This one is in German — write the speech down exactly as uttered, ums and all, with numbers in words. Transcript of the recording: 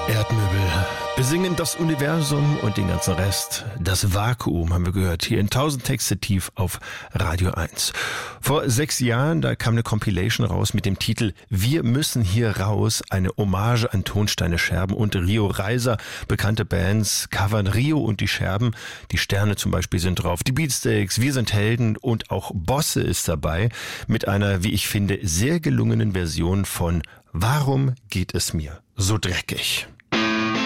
Erdmöbel besingen das Universum und den ganzen Rest. Das Vakuum haben wir gehört, hier in tausend Texte tief auf Radio eins. Vor sechs Jahren, da kam eine Compilation raus mit dem Titel Wir müssen hier raus, eine Hommage an Tonsteine Scherben und Rio Reiser. Bekannte Bands covern Rio und die Scherben. Die Sterne zum Beispiel sind drauf, die Beatsteaks, Wir sind Helden und auch Bosse ist dabei mit einer, wie ich finde, sehr gelungenen Version von Warum geht es mir so dreckig?